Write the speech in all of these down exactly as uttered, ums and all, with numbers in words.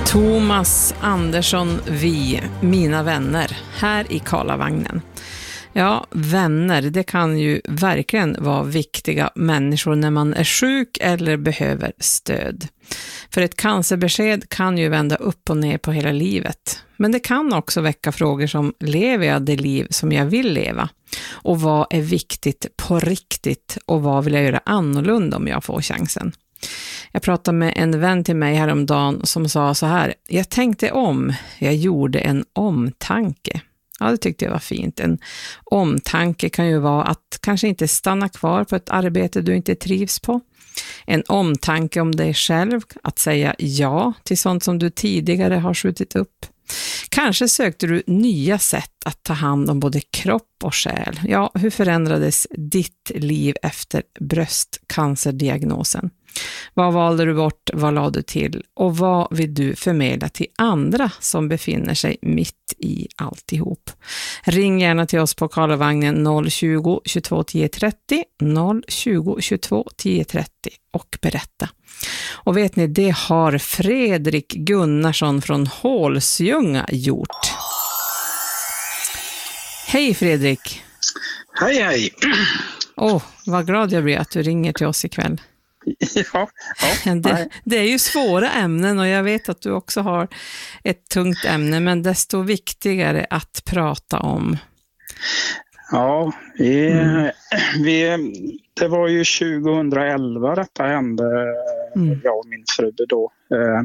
Thomas Andersson, vi, mina vänner, här i Karlavagnen. Ja, vänner, det kan ju verkligen vara viktiga människor när man är sjuk eller behöver stöd. För ett cancerbesked kan ju vända upp och ner på hela livet. Men det kan också väcka frågor som: lever jag det liv som jag vill leva? Och vad är viktigt på riktigt? Och vad vill jag göra annorlunda om jag får chansen? Jag pratade med en vän till mig häromdagen som sa så här: jag tänkte om, jag gjorde en omtanke. Ja, det tyckte jag var fint. En omtanke kan ju vara att kanske inte stanna kvar på ett arbete du inte trivs på. En omtanke om dig själv, att säga ja till sånt som du tidigare har skjutit upp. Kanske sökte du nya sätt att ta hand om både kropp och själ. Ja, hur förändrades ditt liv efter bröstcancerdiagnosen? Vad valde du bort, vad lade du till? Och vad vill du förmedla till andra som befinner sig mitt i alltihop? Ring gärna till oss på Karlavagnen noll tjugo, tjugotvå, tio trettio, noll tjugo, tjugotvå, tio trettio och berätta. Och vet ni, det har Fredrik Gunnarsson från Hålsjunga gjort. Hej Fredrik! Hej hej! Åh, oh, vad glad jag blir att du ringer till oss ikväll. Ja, ja, det, det är ju svåra ämnen och jag vet att du också har ett tungt ämne, men desto viktigare att prata om. Ja, vi, mm. vi, det var ju tjugohundraelva detta hände, mm. jag och min fru då. Eh,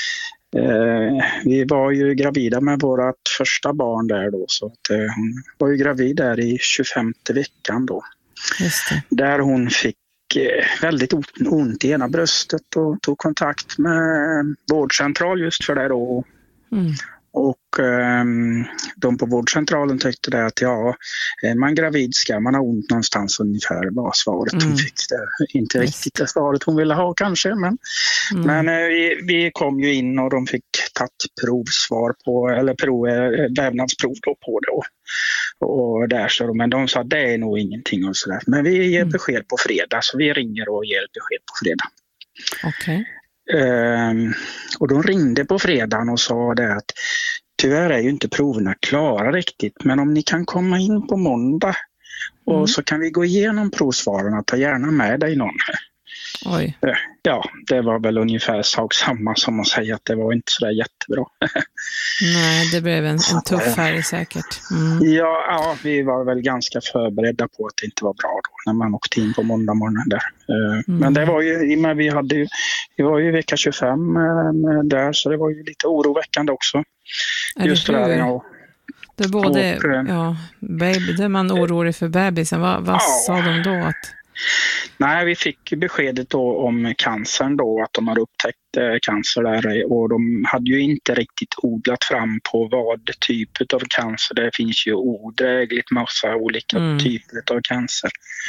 eh, vi var ju gravida med vårt första barn där då, så att, eh, hon var ju gravid där i tjugofemte veckan då. Just det. Där hon fick väldigt ont i ena bröstet och tog kontakt med vårdcentral just för det då. Mm. Och um, de på vårdcentralen tyckte det att ja, är man gravid ska man ha ont någonstans, ungefär var svaret mm. hon fick. Det. Inte yes. riktigt det svaret hon ville ha kanske, men, mm. men uh, vi, vi kom ju in och de fick tagit provsvar på, eller prov, vävnadsprov på det. Och, och där så, men de sa det är nog ingenting och sådär. Men vi ger mm. besked på fredag, så vi ringer och ger besked på fredag. Okej. Okay. Um, och de ringde på fredagen och sa det att tyvärr är ju inte proverna klara riktigt, men om ni kan komma in på måndag och mm. så kan vi gå igenom provsvaren, ta gärna med dig någon. Oj. Ja, det var väl ungefär sak samma som att säga att det var inte så där jättebra. Nej, det blev en, en tuff färg säkert. Mm. Ja, ja, vi var väl ganska förberedda på att det inte var bra då när man åkte in på måndag morgonen där. Mm. Men det var ju, men vi hade ju, vi var ju vecka tjugofem där, så det var ju lite oroväckande också. Är Just det, det där, ja. Det är både, och, ja, baby, det är man orolig för bebisen. Vad, vad ja. sa de då att... Nej, vi fick beskedet då om cancern då, att de har upptäckt eh, cancer där, och de hade ju inte riktigt odlat fram på vad typ av cancer. Det finns ju odrägligt massa olika mm. typer av cancer.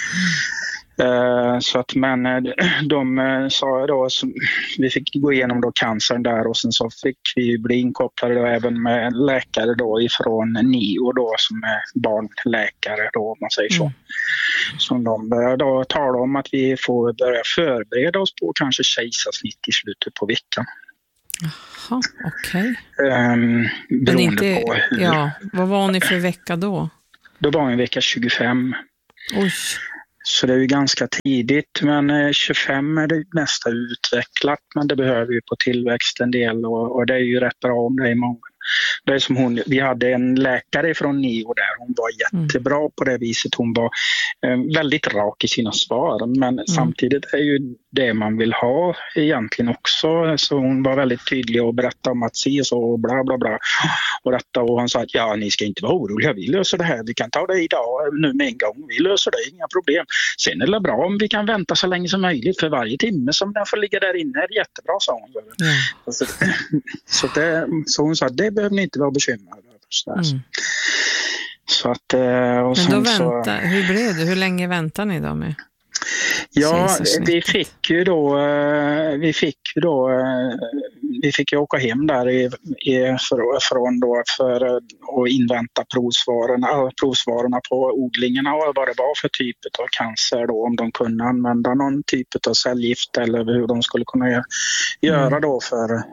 Mm. Eh, så att, men de eh, sa då, så, vi fick gå igenom då cancern där, och sen så fick vi bli inkopplade då även med läkare då ifrån N I O då, som är barnläkare då, om man säger så. Mm. Som de börjar då tala om att vi får börja förbereda oss på kanske kejsarsnitt i slutet på veckan. Jaha, okej. Okay. Um, Men inte, på hur... ja, vad var ni för vecka då? Då var vi vecka tjugofem. Oj. Så det är ju ganska tidigt, men tjugofem är det nästa utvecklat, men det behöver ju på tillväxt en del, och, och det är ju rätt bra om det är många. Det är som hon, vi hade en läkare från N I O där, hon var jättebra mm. på det viset, hon var eh, väldigt rak i sina svar, men mm. samtidigt är ju det man vill ha egentligen också, så hon var väldigt tydlig och berättade om att se så och bla bla bla och detta, och han sa att ja, ni ska inte vara oroliga, vi löser det här, vi kan ta det idag nu med en gång, vi löser det, inga problem. Sen är det bra om vi kan vänta så länge som möjligt, för varje timme som den får ligga där inne är jättebra, sa hon. Mm. Så, så, det, så hon sa att det behöver ni inte vara bekymrade över. Mm. Så att, och Men sen då vänta, så, hur blev det? Hur länge väntar ni då med? Ja, vi fick ju då, vi fick ju då, vi fick ju åka hem där i, i, för, från då för att invänta provsvarorna, provsvarorna på odlingarna och vad det var för typ av cancer då, om de kunde använda någon typ av cellgift eller hur de skulle kunna göra mm. då för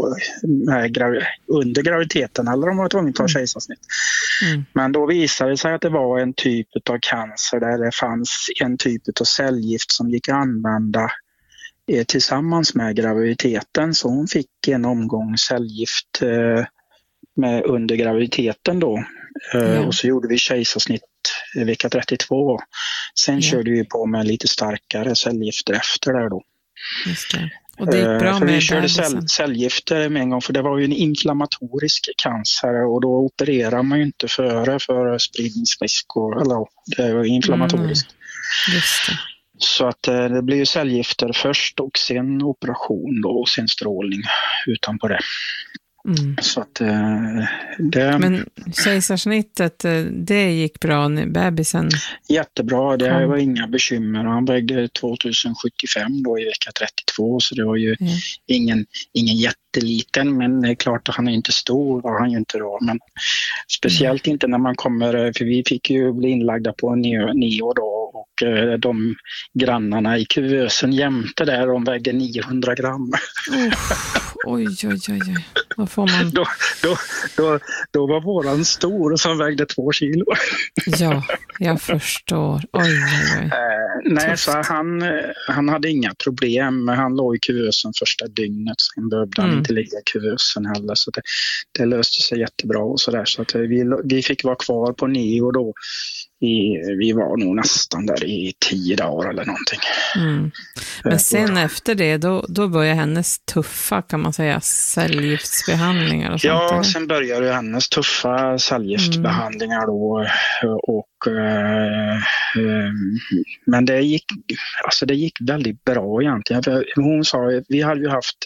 med, under graviditeten eller om de var tvungna att ta kejsarsnitt. Mm. Men då visade det sig att det var en typ av cancer där det fanns en typ av cellgift som gick att använda eh, tillsammans med graviditeten, så hon fick en omgång cellgift eh, med under graviditeten då eh, ja. Och så gjorde vi kejsarsnitt i vecka trettiotvå. Sen ja. körde vi på med lite starkare cellgifter efter där då. Just det. Och det gick bra för med vi körde cell, cellgifter med en gång, för det var ju en inflammatorisk cancer och då opererar man ju inte före för spridningsrisk och, eller det var inflammatoriskt. Mm. Just det. Så att det blir ju cellgifter först och sen operation då, och sen strålning utanpå det. Mm. Så att det... Men kejsarsnittet, det gick bra när bebisen? Jättebra, det kom. Var inga bekymmer. Han vägde tvåtusen sjuttiofem då i vecka trettiotvå, så det var ju mm. ingen, ingen jätteliten, men det är klart att han är inte stor, var han ju inte då. Men speciellt mm. inte när man kommer, för vi fick ju bli inlagda på neo, neo då, och de grannarna i kuvösen jämte där, de vägde niohundra gram. Oh. Oj, oj, oj, oj. Vad får man? Då, då, då, då var våran stor som vägde två kilo. Ja, jag förstår. Oj, oj, oj. Eh, nej, så han, han hade inga problem. Han låg i kuvösen första dygnet. Sen behövde han mm. inte ligga i kuvösen heller. Så det, det löste sig jättebra och sådär. Så att vi, vi fick vara kvar på neo då. I, vi var nog nästan där i tio dagar eller någonting. Mm. Men sen och, efter det, då, då började hennes tuffa, kan man säga, cellgiftsbehandlingar och sånt? Ja, eller? Sen började hennes tuffa cellgiftsbehandlingar då. Och, eh, eh, men det gick, alltså det gick väldigt bra egentligen. Hon sa, vi hade ju haft...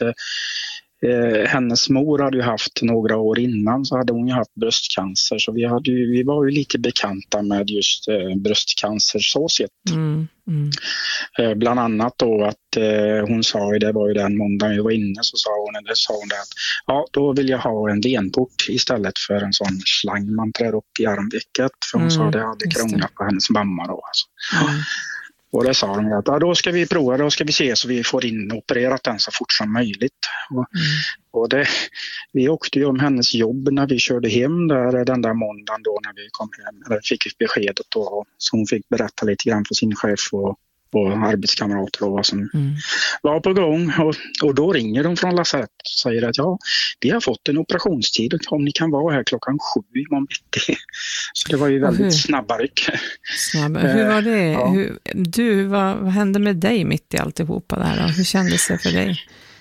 Eh, hennes mor hade ju haft några år innan, så hade hon ju haft bröstcancer, så vi, hade ju, vi var ju lite bekanta med just eh, bröstcancer så sett. Mm, mm. Eh, bland annat då att eh, hon sa ju, det var ju den måndagen vi var inne, så sa hon, det sa hon det att ja, då vill jag ha en venport istället för en sån slang man trär upp i armvecket, för hon mm, sa det hade krånglat på hennes mamma då alltså. Mm. Och det sa de att ja, då ska vi prova, då ska vi se så vi får in opererat den så fort som möjligt. Och, mm. och det, vi åkte ju om hennes jobb när vi körde hem där den där måndagen då när vi kom hem. Eller fick beskedet då, så hon fick berätta lite grann för sin chef och, och arbetskamrater och vad som mm. var på gång. Och, och då ringer de från lasarett och säger att ja, vi har fått en operationstid och om ni kan vara här klockan sju imorgon bitti. Så det var ju väldigt snabba ryck. Snabb. Hur var det? Ja. Hur, du, vad, vad hände med dig mitt i alltihopa där då? Hur kändes det för dig?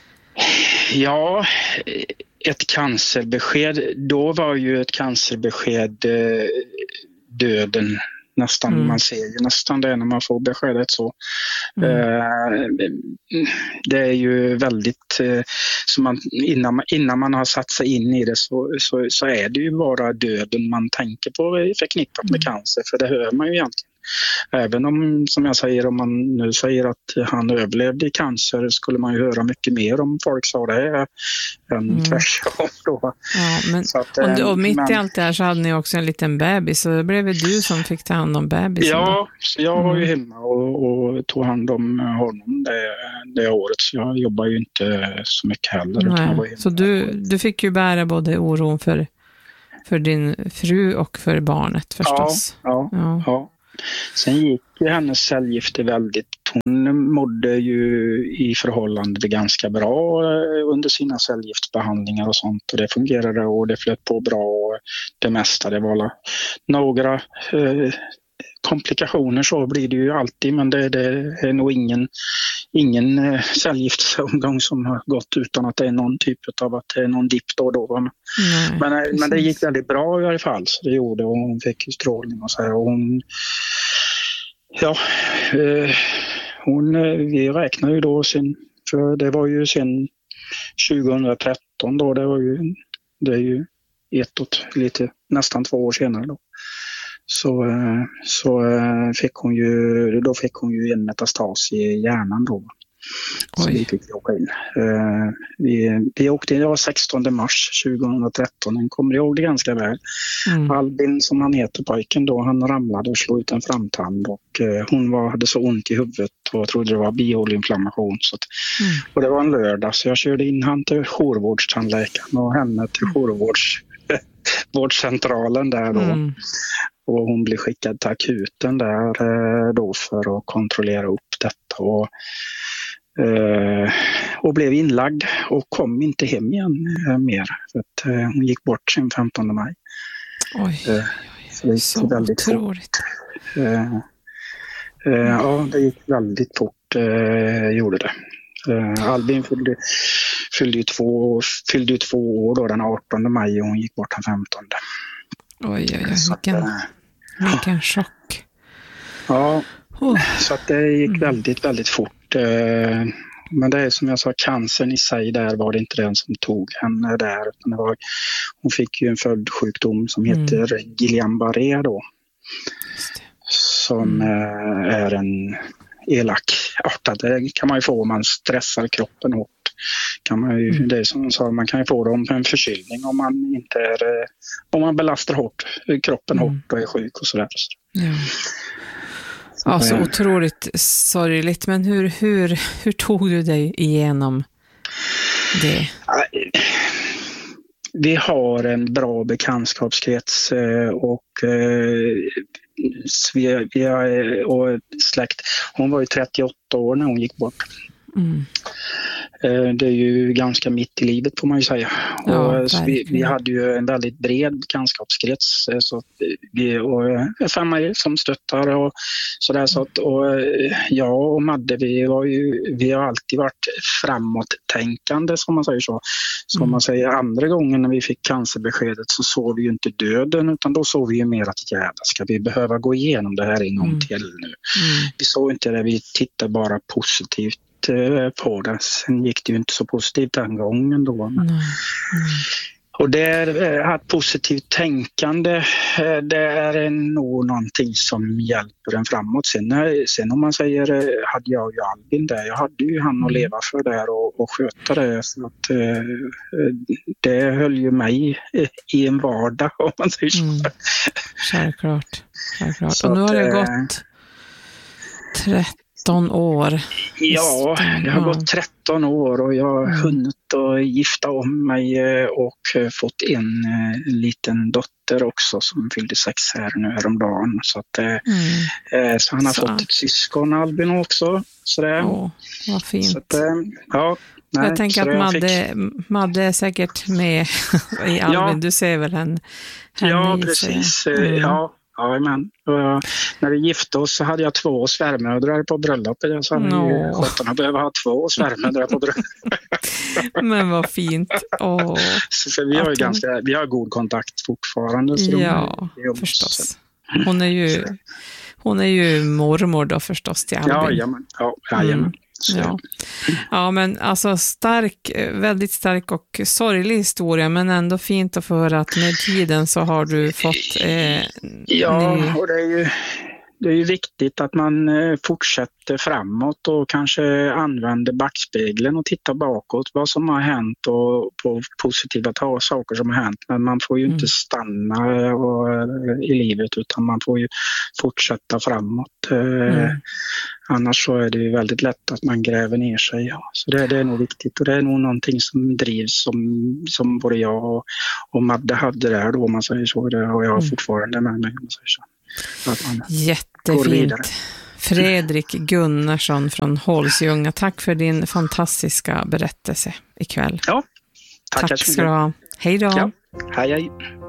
Ja, ett cancerbesked. Då var ju ett cancerbesked eh, döden. Nästan, mm. Man ser ju nästan det när man får beskedet så. Mm. Eh, det är ju väldigt, eh, så man, innan, man, innan man har satt sig in i det så, så, så är det ju bara döden man tänker på förknippat med mm. cancer, för det hör man ju egentligen. Även om, som jag säger, om man nu säger att han överlevde i cancer, skulle man ju höra mycket mer om folk sa det än mm. tvärtom då. Ja, men, så att, och, och mitt men, i allt det här så hade ni också en liten bebis, så det blev du som fick ta hand om bebisen. Ja, så jag var ju hemma och, och tog hand om honom det, det året, så jag jobbar ju inte så mycket heller. Nej, var så du, du fick ju bära både oron för, för din fru och för barnet förstås. Ja, ja, ja. ja. Sen gick ju hennes cellgifter väldigt, hon mådde ju i förhållande ganska bra under sina cellgiftsbehandlingar och sånt, och det fungerade och det flöt på bra och det mesta, det var några eh, komplikationer så blir det ju alltid, men det, det är nog ingen, ingen eh, cellgiftsomgång som har gått utan att det är någon typ av att det är någon dipp då och då. Nej, men, eh, men det gick väldigt bra i alla fall, så det gjorde, och hon fick strålning och så här, och hon ja, eh, hon, vi räknar ju då sin, för det var ju sen tjugohundratretton då, det var ju, det är ju ett och lite, nästan två år senare då. så, så fick hon ju, då fick hon ju en metastas i hjärnan då. Så vi fick åka in. Uh, vi, vi åkte in, det var sextonde mars tjugohundratretton, den kommer ihåg det ganska väl. Mm. Albin, som han heter, pojken då, han ramlade och slog ut en framtand och uh, hon var, hade så ont i huvudet och trodde det var bihåleinflammation. Så att, mm. Och det var en lördag, så jag körde in han till jourvårdstandläkaren och henne till jourvårdscentralen där då. Mm. Och hon blev skickad till akuten där uh, då för att kontrollera upp detta och Uh, och blev inlagd och kom inte hem igen uh, mer. För att, uh, hon gick bort sen femtonde maj. Oj, uh, så det gick så väldigt otroligt. Fort. Uh, uh, ja, det gick väldigt fort, uh, gjorde det. Uh, Albin fyllde, fyllde, ju två, fyllde ju två år då, den artonde maj, och hon gick bort den femtonde. Oj, oj, oj, vilken, uh, vilken chock. Ja, oh. Så att det gick väldigt, väldigt fort. Men det är som jag sa, cancern i sig där var det inte den som tog henne där. Utan det var, hon fick ju en följdsjukdom som heter mm. Guillain-Barré då. Som mm. är en elakartad. Det kan man ju få om man stressar kroppen hårt. Kan man ju, mm. det är som hon sa, man kan ju få det om en förkylning om man inte är, om man belastar hårt, kroppen mm. hårt och är sjuk och sådär. Ja. Ja, så otroligt sorgligt. Men hur, hur, hur tog du dig igenom det? Vi har en bra bekantskapskrets och vi, vi är, och släkt. Hon var ju trettioåtta år när hon gick bort. Mm. Det är ju ganska mitt i livet, får man ju säga. Ja, och vi, vi hade ju en väldigt bred bekantskapskrets, så vi, och familj som stöttar och sådär. Så att, och jag och Madde, vi, var ju, vi har alltid varit framåttänkande, som man säger så. Som mm. man säger, andra gången när vi fick cancerbeskedet så såg vi ju inte döden, utan då såg vi ju mer att jävla, ska vi behöva gå igenom det här en gång mm. till nu. Mm. Vi såg inte det, vi tittade bara positivt på det. Sen gick det ju inte så positivt den gången då. Men... Mm. Mm. Och det är att positivt tänkande, det är nog någonting som hjälper en framåt. Sen, sen om man säger, hade jag ju Albin där, jag hade ju han att leva för där och, och sköta det. Så att, det höll ju mig i en vardag, om man säger så. Mm. Självklart. Självklart. Så och nu har det gått tretton år. Ja, det har gått tretton år och jag har hunnit att gifta om mig och fått en liten dotter också som fyllde sex här nu häromdagen. Så, att, mm. så han har så. fått ett syskon, Albin, också. Sådär. Åh, vad fint. Så att, ja, nej, jag tänker att Madde, fick... Madde är säkert med i Albin. Ja. Du ser väl henne? Ja, precis. Mm. Ja. Ja, men när vi gifte oss så hade jag två svärmödrar på bröllopet. Jag sa att sjutton behöver ha två svärmödrar på bröllopet. Men vad fint. Åh. Så, så vi har ju ganska, vi har god kontakt fortfarande. Så ja, de förstås. Hon är ju, hon är ju mormor då förstås till Albin. Ja, jamen, ja, jajamän. Mm. Ja. ja, men alltså stark, väldigt stark och sorglig historia, men ändå fint att få höra att med tiden så har du fått eh, ja, ny... och det är ju det är ju viktigt att man fortsätter framåt och kanske använder backspegeln och tittar bakåt vad som har hänt och på positiva saker som har hänt. Men man får ju mm. inte stanna och, i livet, utan man får ju fortsätta framåt. Mm. Annars så är det ju väldigt lätt att man gräver ner sig. Ja. Så det, det är nog viktigt, och det är nog någonting som drivs som, som både jag och, och Madde hade där då, om man säger så. Det har jag mm. fortfarande med mig, om man säger så. Jättefint. Fredrik Gunnarsson från Hålsjunga, tack för din fantastiska berättelse ikväll. Ja, tack ska du ha. Hej då. Ja, hej hej.